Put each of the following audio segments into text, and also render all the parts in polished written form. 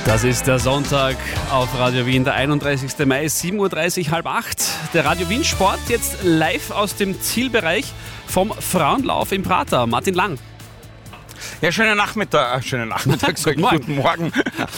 Das ist der Sonntag auf Radio Wien, der 31. Mai, 7.30 Uhr, halb 8. Der Radio Wien Sport jetzt live aus dem Zielbereich vom Frauenlauf im Prater. Martin Lang. Ja, schönen Nachmittag, guten Morgen.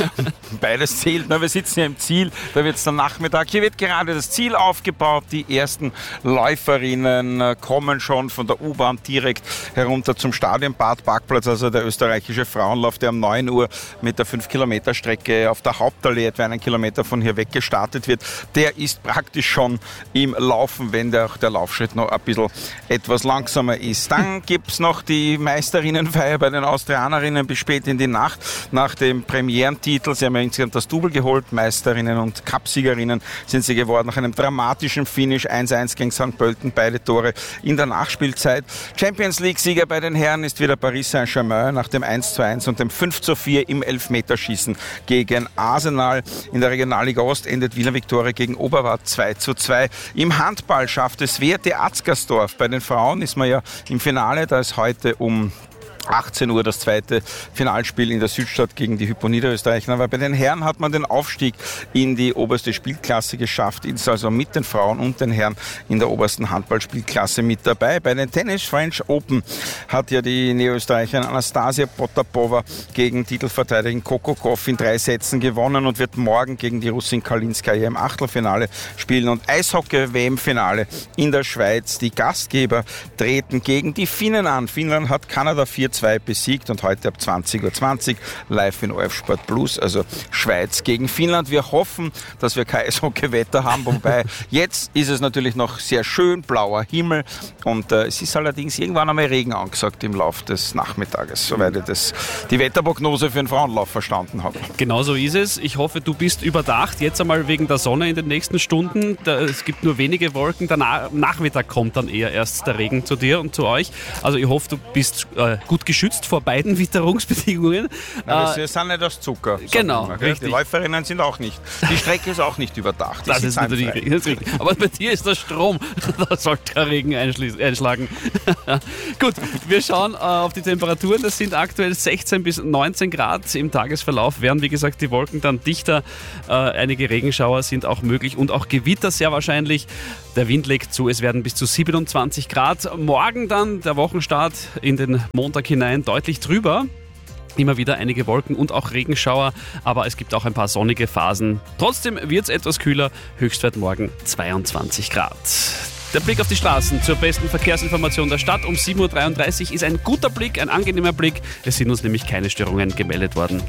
Beides zählt. Wir sitzen hier im Ziel, da wird es dann Nachmittag. Hier wird gerade das Ziel aufgebaut. Die ersten Läuferinnen kommen schon von der U-Bahn direkt herunter zum Stadionbad-Parkplatz, also der österreichische Frauenlauf, der um 9 Uhr mit der 5-Kilometer-Strecke auf der Hauptallee etwa 1 Kilometer von hier weg gestartet wird. Der ist praktisch schon im Laufen, wenn der Laufschritt noch ein bisschen etwas langsamer ist. Dann gibt es noch die Meisterinnenfeier bei den Austrianerinnen bis spät in die Nacht. Nach dem Premierentitel, sie haben ja insgesamt das Double geholt, Meisterinnen und Cupsiegerinnen sind sie geworden, nach einem dramatischen Finish, 1-1 gegen St. Pölten, beide Tore in der Nachspielzeit. Champions League-Sieger bei den Herren ist wieder Paris Saint-Germain nach dem 1-1 und dem 5-4 im Elfmeterschießen gegen Arsenal. In der Regionalliga Ost endet Wiener Viktoria gegen Oberwart 2-2. Im Handball schafft es Werte Atzgersdorf. Bei den Frauen ist man ja im Finale, da ist heute um 18 Uhr das zweite Finalspiel in der Südstadt gegen die Hypo Niederösterreicher. Aber bei den Herren hat man den Aufstieg in die oberste Spielklasse geschafft, ist also mit den Frauen und den Herren in der obersten Handballspielklasse mit dabei. Bei den Tennis French Open hat ja die Niederösterreicherin Anastasia Potapova gegen Titelverteidigerin Coco Gauff in 3 Sätzen gewonnen und wird morgen gegen die Russin Kalinskaya im Achtelfinale spielen. Und Eishockey-WM-Finale in der Schweiz. Die Gastgeber treten gegen die Finnen an. Finnland hat Kanada 4-2 besiegt und heute ab 20.20 Uhr live in ORF Sport Plus, also Schweiz gegen Finnland. Wir hoffen, dass wir kein Eishockey-Wetter haben, wobei jetzt ist es natürlich noch sehr schön, blauer Himmel und es ist allerdings irgendwann einmal Regen angesagt im Laufe des Nachmittages, soweit ich die Wetterprognose für den Frauenlauf verstanden habe. Genau so ist es. Ich hoffe, du bist überdacht. Jetzt einmal wegen der Sonne in den nächsten Stunden. Es gibt nur wenige Wolken. Danach, Nachmittag kommt dann eher erst der Regen zu dir und zu euch. Also ich hoffe, du bist gut geschützt vor beiden Witterungsbedingungen. Wir sind nicht aus Zucker. Genau, richtig. Die Läuferinnen sind auch nicht. Die Strecke ist auch nicht überdacht. Das ist natürlich richtig. Aber bei dir ist der Strom. Da sollte kein Regen einschlagen. Gut, wir schauen auf die Temperaturen. Das sind aktuell 16 bis 19 Grad. Im Tagesverlauf werden, wie gesagt, die Wolken dann dichter. Einige Regenschauer sind auch möglich und auch Gewitter sehr wahrscheinlich. Der Wind legt zu, es werden bis zu 27 Grad. Morgen dann der Wochenstart in den Montag hinein deutlich drüber. Immer wieder einige Wolken und auch Regenschauer, aber es gibt auch ein paar sonnige Phasen. Trotzdem wird es etwas kühler, Höchstwert morgen 22 Grad. Der Blick auf die Straßen zur besten Verkehrsinformation der Stadt um 7.33 Uhr ist ein guter Blick, ein angenehmer Blick. Es sind uns nämlich keine Störungen gemeldet worden.